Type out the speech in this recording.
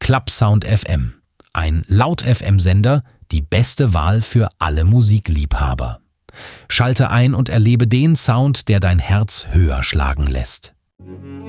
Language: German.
Clubsound FM. Ein Laut-FM-Sender, die beste Wahl für alle Musikliebhaber. Schalte ein und erlebe den Sound, der dein Herz höher schlagen lässt.